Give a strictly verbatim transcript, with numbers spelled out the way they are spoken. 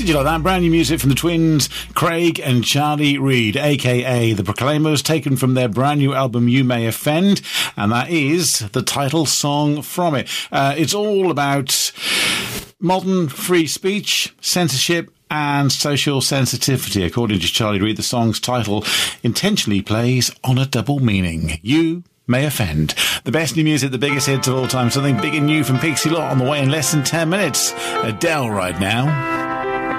Did you like that? Brand new music from the twins, Craig and Charlie Reid, a k a. The Proclaimers, taken from their brand new album You May Offend, and that is the title song from it. Uh, it's all about modern free speech, censorship, and social sensitivity. According to Charlie Reid, the song's title intentionally plays on a double meaning. You may offend. The best new music, the biggest hits of all time. Something big and new from Pixie Lott on the way in less than ten minutes. Adele right now.